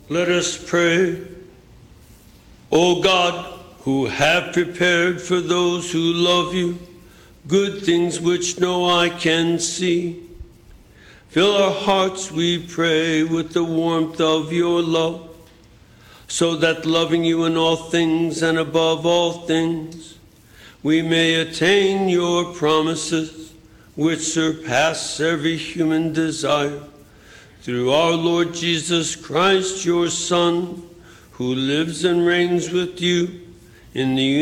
Let us pray. O God, who have prepared for those who love you good things which no eye can see, fill our hearts, we pray, with the warmth of your love, so that loving you in all things and above all things, we may attain your promises, which surpass every human desire. Through our Lord Jesus Christ, your Son, who lives and reigns with you in the